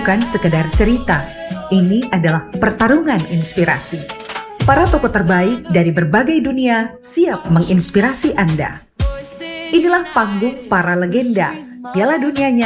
bukan sekedar cerita. Ini adalah pertarungan inspirasi. Para tokoh terbaik dari berbagai dunia siap menginspirasi Anda. Inilah panggung para legenda Piala Dunianya